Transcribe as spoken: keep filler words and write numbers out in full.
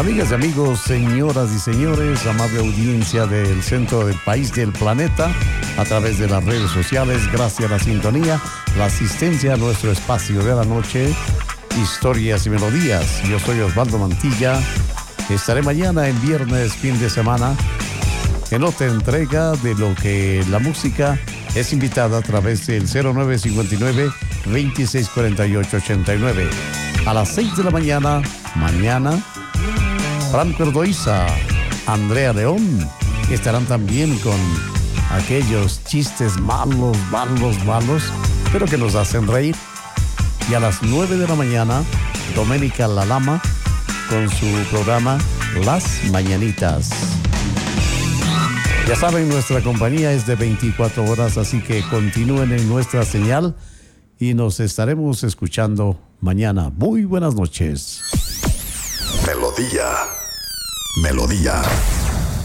Amigas y amigos, señoras y señores, amable audiencia del centro del país, del planeta, a través de las redes sociales, gracias a la sintonía, la asistencia a nuestro espacio de la noche, historias y melodías. Yo soy Osvaldo Mantilla. Estaré mañana, el viernes, fin de semana, en otra entrega de lo que la música es invitada a través del cero nueve cinco nueve, veintiséis cuarenta y ocho ochenta y nueve. A las seis de la mañana, mañana, Franco Ordoiza, Andrea León estarán también con aquellos chistes malos, malos, malos, pero que nos hacen reír. Y a las nueve de la mañana, Doménica Lalama con su programa Las Mañanitas. Ya saben, nuestra compañía es de veinticuatro horas, así que continúen en nuestra señal y nos estaremos escuchando mañana. Muy buenas noches. Melodía. Melodía.